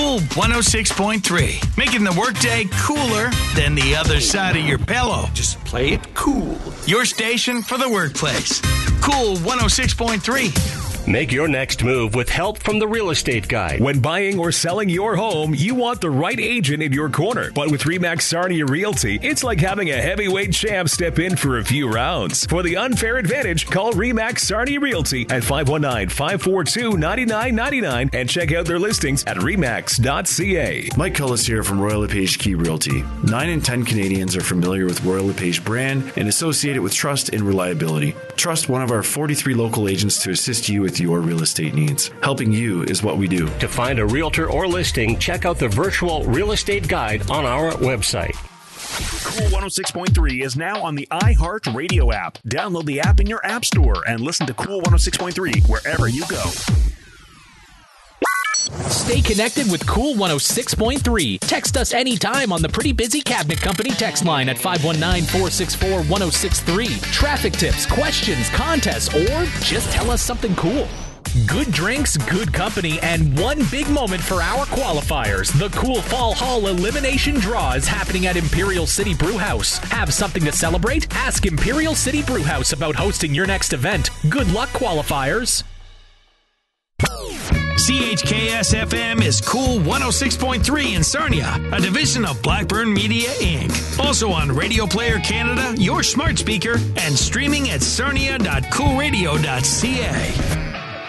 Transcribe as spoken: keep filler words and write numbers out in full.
Cool one oh six point three, making the workday cooler than the other side of your pillow. Just play it cool. Your station for the workplace. Cool one oh six point three. Make your next move with help from the Real Estate Guide. When buying or selling your home, you want the right agent in your corner. But with RE/MAX Sarnia Realty, it's like having a heavyweight champ step in for a few rounds. For the unfair advantage, call RE/MAX Sarnia Realty at five one nine, five four two, nine nine nine nine and check out their listings at remax dot c a. Mike Cullis here from Royal LePage Key Realty. Nine in ten Canadians are familiar with Royal LePage brand and associate it with trust and reliability. Trust one of our forty-three local agents to assist you with your real estate needs. Helping you is what we do. To find a realtor or listing, check out the virtual real estate guide on our website. Cool one oh six point three is now on the iHeart Radio app. Download the app in your app store and listen to Cool one oh six point three wherever you go. Stay connected with Cool one oh six point three. Text us anytime on the Pretty Busy Cabinet Company text line at five one nine, four six four, one oh six three. Traffic tips, questions, contests, or just tell us something cool. Good drinks, good company, and one big moment for our qualifiers. The Cool Fall Hall Elimination Draw is happening at Imperial City Brewhouse. Have something to celebrate? Ask Imperial City Brewhouse about hosting your next event. Good luck, qualifiers. C H K S F M is Cool one oh six point three in Sarnia, a division of Blackburn Media, Incorporated. Also on Radio Player Canada, your smart speaker, and streaming at sarnia dot cool radio dot c a.